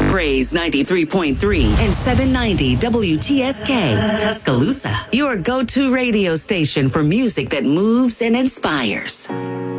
Praise 93.3 and 790 WTSK, Tuscaloosa. Your go-to radio station for music that moves and inspires.